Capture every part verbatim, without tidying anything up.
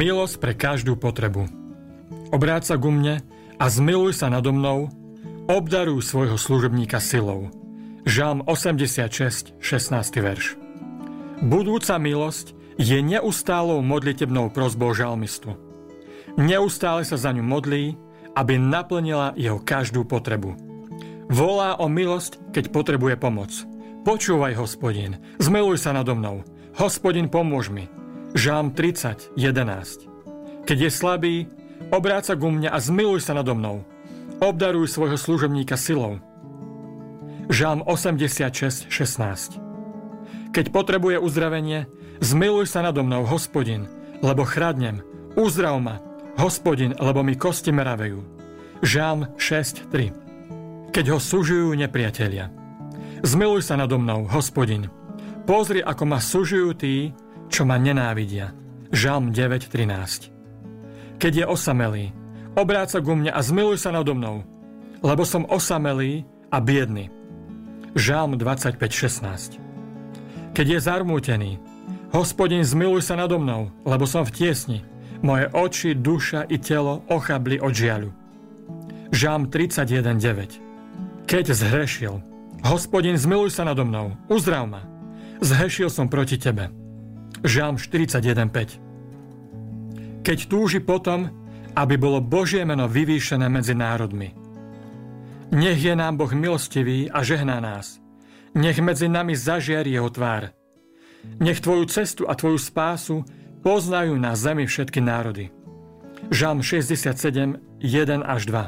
Milosť pre každú potrebu. Obráť sa ku mne a zmiluj sa nado mnou, obdaruj svojho služobníka silou. Žalm osemdesiatšesť, šestnásty verš. Budúca milosť je neustálou modlitebnou prosbou žalmistu. Neustále sa za ňu modlí, aby naplnila jeho každú potrebu. Volá o milosť, keď potrebuje pomoc. Počúvaj, Hospodin, zmiluj sa nado mnou. Hospodin, pomôž mi. Žalm tridsať, jedenásť. Keď je slabý, obráť sa ku mne a zmiluj sa nado mnou. Obdaruj svojho služobníka silou. Žalm osemdesiatšesť, šestnásť. Keď potrebuje uzdravenie, zmiluj sa nado mnou, Hospodin, lebo chradnem. Uzdrav ma, Hospodin, lebo mi kosti meravejú. Žalm šesť, tri. Keď ho sužujú nepriatelia. Zmiluj sa nado mnou, Hospodin. Pozri, ako ma sužujú tí, čo ma nenávidia. Žalm deväť, trinásť. Keď je osamelý, obráť sa ku mne a zmiluj sa nado mnou, lebo som osamelý a biedný. Žalm dvadsaťpäť, šestnásť. Keď je zarmútený, Hospodin, zmiluj sa nado mnou, lebo som v tiesni. Moje oči, duša i telo ochabli od žiaľu. Žalm tridsaťjeden, deväť. Keď zhrešil, Hospodin, zmiluj sa nado mnou, uzdrav ma. Zhrešil som proti tebe. Žalm štyridsaťjeden, päť. Keď túži potom, aby bolo Božie meno vyvýšené medzi národmi. Nech je nám Boh milostivý a žehná nás. Nech medzi nami zažiari jeho tvár. Nech tvoju cestu a tvoju spásu poznajú na zemi všetky národy. Žalm šesťdesiatsedem, jeden až dva.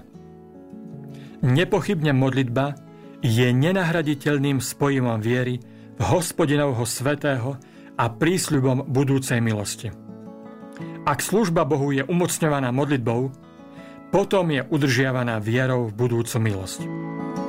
Nepochybne modlitba je nenahraditeľným spojivom viery v Hospodinovho svätého a prísľubom budúcej milosti. Ak služba Bohu je umocňovaná modlitbou, potom je udržiavaná vierou v budúcu milosť.